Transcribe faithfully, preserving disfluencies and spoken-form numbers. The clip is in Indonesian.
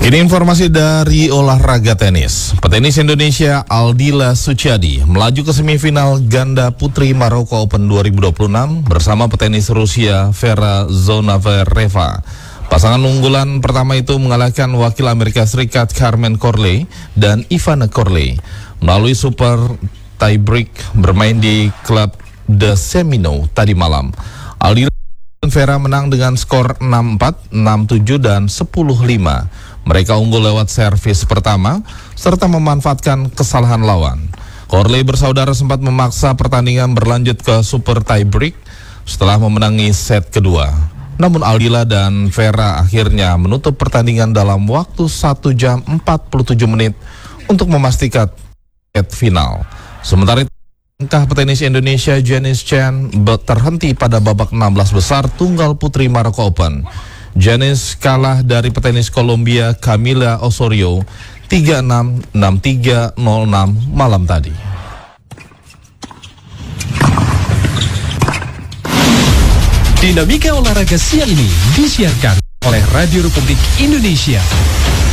Ini informasi dari olahraga tenis. Petenis Indonesia Aldila Suciadi melaju ke semifinal ganda putri Maroko Open dua ribu dua puluh enam bersama petenis Rusia Vera Zvonareva. Pasangan unggulan pertama itu mengalahkan wakil Amerika Serikat Carmen Corley dan Ivana Corley melalui super tiebreak bermain di klub The Semino tadi malam. Aldila dan Vera menang dengan skor enam empat, enam tujuh, dan sepuluh lima. Mereka unggul lewat servis pertama serta memanfaatkan kesalahan lawan. Corley bersaudara sempat memaksa pertandingan berlanjut ke super tiebreak setelah memenangi set kedua. Namun Aldila dan Vera akhirnya menutup pertandingan dalam waktu satu jam empat puluh tujuh menit untuk memastikan set final. Sementara itu, langkah petenis Indonesia Janice Chen terhenti pada babak enam belas besar tunggal putri Maroko Open. Janice kalah dari petenis Kolombia Camila Osorio tiga enam, enam tiga, nol enam malam tadi. Dinamika olahraga siang ini disiarkan oleh Radio Republik Indonesia.